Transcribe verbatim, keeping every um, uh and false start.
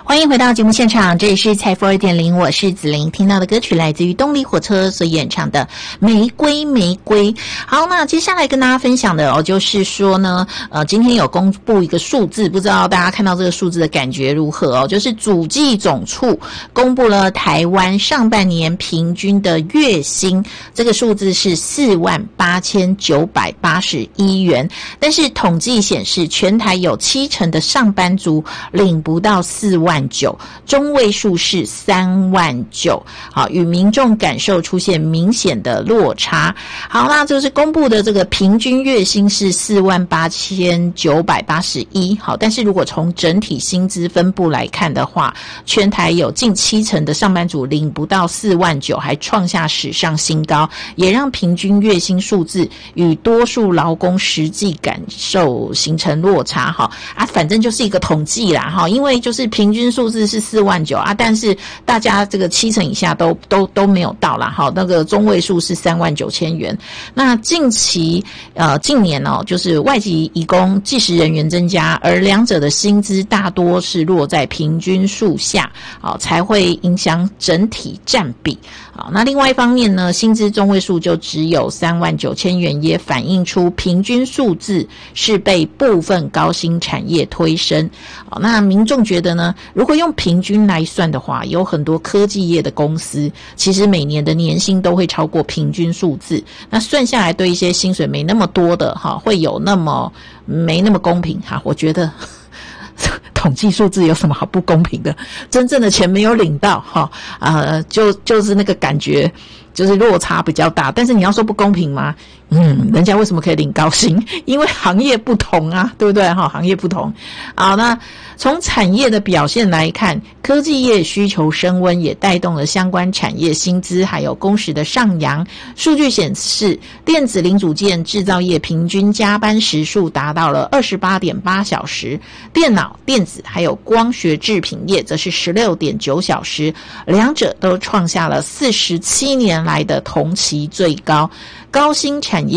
欢迎回到节目现场，这里是财富 二点零， 我是子琳。听到的歌曲来自于动力火车所演唱的玫瑰玫瑰。好，那接下来跟大家分享的哦，就是说呢呃，今天有公布一个数字，不知道大家看到这个数字的感觉如何哦，就是主计总处公布了台湾上半年平均的月薪，这个数字是四万八千九百八十一元，但是统计显示全台有七成的上班族领不到四万九，中位数是三万九，好，与民众感受出现明显的落差。好，那就是公布的这个平均月薪是四万八千九百八十一，好，但是如果从整体薪资分布来看的话，全台有近七成的上班族领不到四万九，还创下史上新高，也让平均月薪数字与多数劳工实际感受形成落差。哈啊，反正就是一个统计啦，哈，因为就是平均数字是四万九啊，但是大家这个七成以下都都都没有到啦，哈，那个中位数是三万九千元。那近期呃近年哦，就是外籍移工计时人员增加，而两者的薪资大多是落在平均数下，好，才会影响整体占比。好，那另外一方面呢，薪资中位数就只有三万九千元，也反映出平均数字是被部分高薪产业推升。好，那民众觉得呢，如果用平均来算的话，有很多科技业的公司其实每年的年薪都会超过平均数字，那算下来对一些薪水没那么多的哈，会有那么没那么公平哈，我觉得统计数字有什么好不公平的？真正的钱没有领到哈，呃，就就是那个感觉，就是落差比较大。但是你要说不公平吗？嗯，人家为什么可以领高薪？因为行业不同啊，对不对哈？行业不同。好，那从产业的表现来看，科技业需求升温，也带动了相关产业薪资还有工时的上扬。数据显示，电子零组件制造业平均加班时数达到了 二十八点八小时，电脑、电子还有光学制品业则是 十六点九小时，两者都创下了四十七年来的同期最高。高薪产业